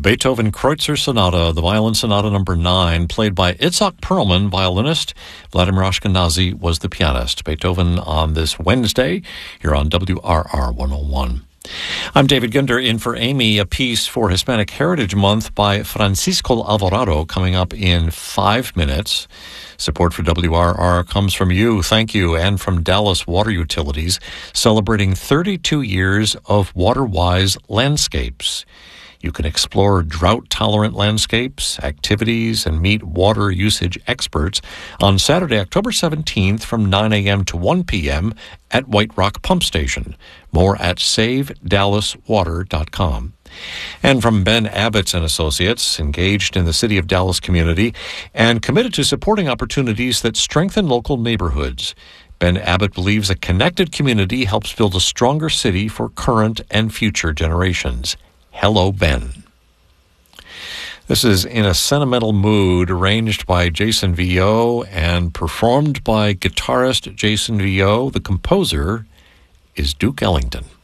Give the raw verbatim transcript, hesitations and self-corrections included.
Beethoven Kreutzer Sonata, the Violin Sonata number nine, played by Itzhak Perlman, violinist. Vladimir Ashkenazy was the pianist. Beethoven on this Wednesday here on W R R one oh one. I'm David Ginder in for Amy. A piece for Hispanic Heritage Month by Francisco Alvarado coming up in five minutes. Support for W R R comes from you, thank you, and from Dallas Water Utilities, celebrating thirty-two years of water-wise landscapes. You can explore drought-tolerant landscapes, activities, and meet water usage experts on Saturday, October seventeenth from nine a.m. to one p.m. at White Rock Pump Station. More at save dallas water dot com. And from Ben Abbott's and Associates, engaged in the City of Dallas community and committed to supporting opportunities that strengthen local neighborhoods. Ben Abbott believes a connected community helps build a stronger city for current and future generations. Hello, Ben. This is In a Sentimental Mood, arranged by Jason Vio and performed by guitarist Jason Vio. The composer is Duke Ellington.